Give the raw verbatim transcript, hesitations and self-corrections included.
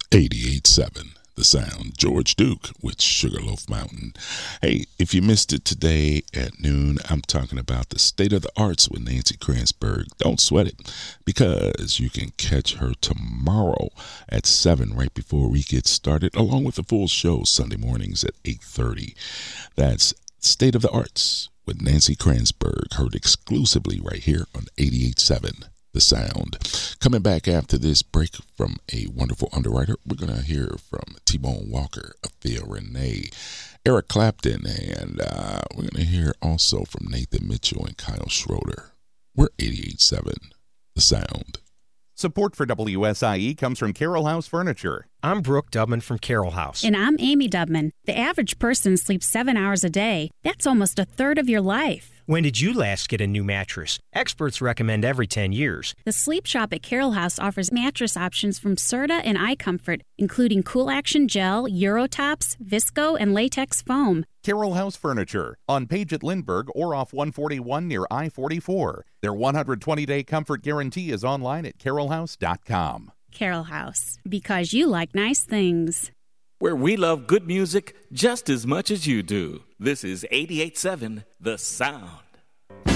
eighty-eight seven The Sound. George Duke with Sugarloaf Mountain. Hey, if you missed it today at noon, I'm talking about the State of the Arts with Nancy Kranzberg. Don't sweat it, because you can catch her tomorrow at seven, right before we get started, along with the full show Sunday mornings at eight thirty. That's State of the Arts with Nancy Kranzberg, heard exclusively right here on eighty-eight seven The Sound. Coming back after this break from a wonderful underwriter, we're going to hear from T-Bone Walker, Afia Renee, Eric Clapton, and uh, we're going to hear also from Nathan Mitchell and Kyle Schroeder. We're eighty-eight seven The Sound. Support for W S I E comes from Carroll House Furniture. I'm Brooke Dubman from Carroll House. And I'm Amy Dubman. The average person sleeps seven hours a day. That's almost a third of your life. When did you last get a new mattress? Experts recommend every ten years. The Sleep Shop at Carroll House offers mattress options from Serta and iComfort, including Cool Action Gel, Eurotops, Visco, and Latex Foam. Carroll House Furniture, on Page at Lindbergh or off one forty-one near I forty-four. Their one hundred twenty day comfort guarantee is online at carroll house dot com. Carroll House, because you like nice things. Where we love good music just as much as you do. This is eighty-eight seven The Sound.